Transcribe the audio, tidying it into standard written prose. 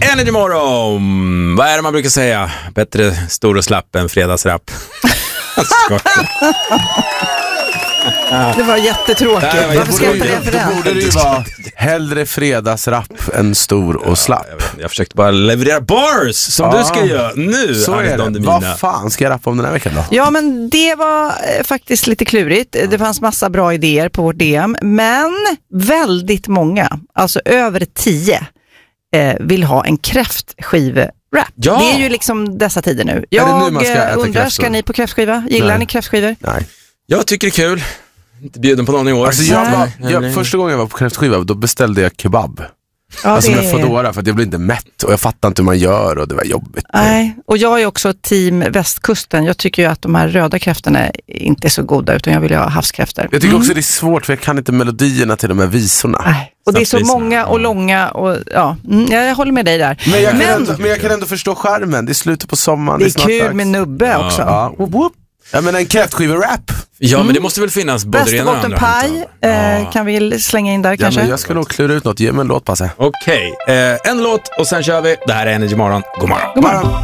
Energy Morgon. Vad är det man brukar säga? Bättre stor och slapp än fredagsrapp. Det var jättetråkigt. Varför ska jag inte det för det? Då borde det ju vara hellre fredagsrapp än stor och slapp. Jag försökte bara leverera bars som du ska göra nu. Så är det. Vad fan ska jag rappa om den här veckan då? Ja, men det var faktiskt lite klurigt. Det fanns massa bra idéer på vårt DM. Men väldigt många, alltså över 10, vill ha en kräftskive-rap. Ja. Det är ju liksom dessa tider nu. Jag undrar, ska ni på kräftskiva? Gillar ni kräftskivor? Nej. Jag tycker det är kul. Inte bjuden på någon i år. Alltså första gången jag var på kräftskiva, då beställde jag kebab. Ja, alltså med Foodora, för att jag blev inte mätt och jag fattade inte hur man gör och det var jobbigt. Nej, och jag är också team västkusten. Jag tycker ju att de här röda kräftorna inte är så goda, utan jag vill ha havskräftor. Jag tycker också det är svårt, för jag kan inte melodierna till de här visorna. Nej. Och det är så många och långa och jag håller med dig där. Men jag kan ändå förstå charmen. Det är slutet på sommaren. Det är kul med nubbe också. Ja. Jag menar en kräftskiva-rap. Ja, men det måste väl finnas både det ena och andra. Paj kan vi slänga in där kanske? Men jag ska nog klura ut något. Ge mig en låt, passa. Okej, en låt och sen kör vi. Det här är Energy Morgon. God morgon. God morgon.